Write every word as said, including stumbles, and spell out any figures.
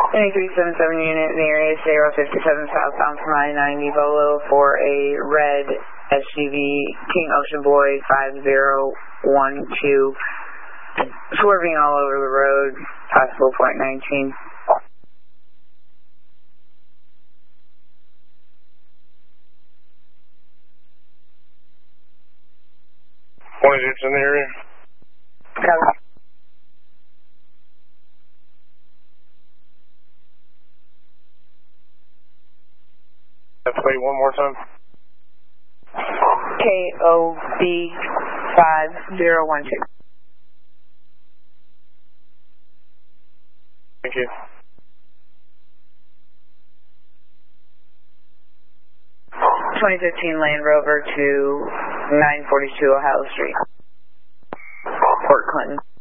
three seven seven unit in the area, zero fifty-seven southbound from I ninety Volo for a red S U V King Ocean Boy five zero one two, swerving all over the road, possible point nineteen. twenty-six in the area. Copy. Play one more time. K O B five zero one two. Thank you. twenty fifteen Land Rover to nine forty-two Ohio Street, Port Clinton.